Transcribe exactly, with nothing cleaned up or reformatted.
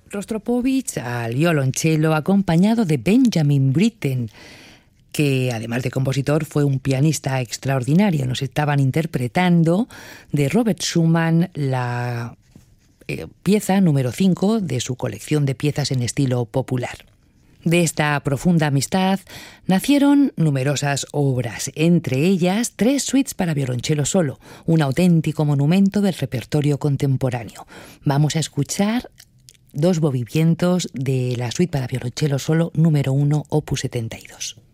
Rostropovich al violonchelo, acompañado de Benjamin Britten, que además de compositor fue un pianista extraordinario. Nos estaban interpretando de Robert Schumann la eh, pieza número cinco de su colección de piezas en estilo popular. De esta profunda amistad nacieron numerosas obras, entre ellas tres suites para violonchelo solo, un auténtico monumento del repertorio contemporáneo. Vamos a escuchar dos movimientos de la suite para violonchelo solo número uno, opus setenta y dos.